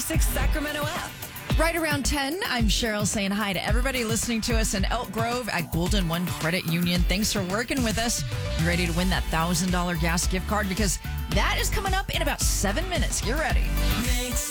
106 Sacramento app. Right around 10, I'm Cheryl saying hi to everybody listening to us in Elk Grove at Golden One Credit Union. Thanks for working with us. You ready to win that $1,000 gas gift card? Because that is coming up in about 7 minutes. Get ready.